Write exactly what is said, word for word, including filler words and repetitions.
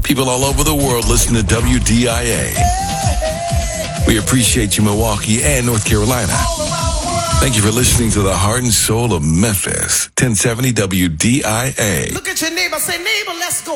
People all over the world listen to W D I A. We appreciate you, Milwaukee and North Carolina. Thank you for listening to the heart and soul of Memphis. ten seventy W D I A. Look at your neighbor. Say, neighbor, let's go